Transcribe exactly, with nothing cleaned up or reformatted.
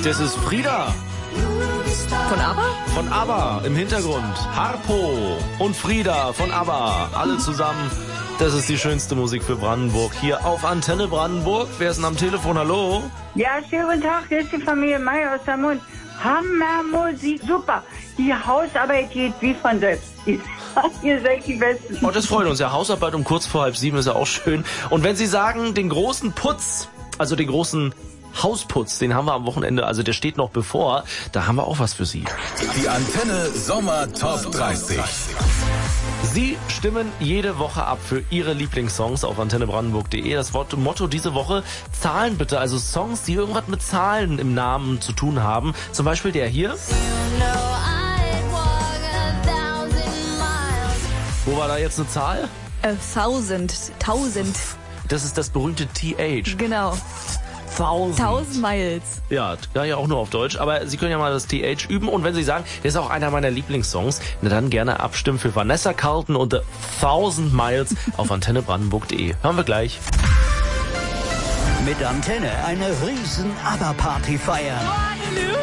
Das ist Frieda. Von ABBA? Von ABBA im Hintergrund. Harpo und Frieda von ABBA. Alle zusammen. Das ist die schönste Musik für Brandenburg. Hier auf Antenne Brandenburg. Wer ist denn am Telefon? Hallo? Ja, schönen guten Tag. Hier ist die Familie Meier aus der Mund. Hammermusik, super. Die Hausarbeit geht wie von selbst. Ihr seid die Besten. Oh, das freut uns. Ja, Hausarbeit um kurz vor halb sieben ist ja auch schön. Und wenn Sie sagen, den großen Putz, also den großen Hausputz, den haben wir am Wochenende, also der steht noch bevor, da haben wir auch was für Sie. Die Antenne Sommer Top dreißig. Sie stimmen jede Woche ab für Ihre Lieblingssongs auf antenne brandenburg punkt de. Das Wort Motto diese Woche, Zahlen bitte, also Songs, die irgendwas mit Zahlen im Namen zu tun haben. Zum Beispiel der hier. Wo war da jetzt eine Zahl? A thousand. Tausend. Das ist das berühmte T H. Genau. Thousand. Tausend Miles. Ja, ja, ja, auch nur auf Deutsch. Aber Sie können ja mal das T H üben. Und wenn Sie sagen, das ist auch einer meiner Lieblingssongs, na dann gerne abstimmen für Vanessa Carlton und The Thousand Miles auf antenne brandenburg punkt de. Hören wir gleich. Mit Antenne eine riesen ABBA-Party feiern.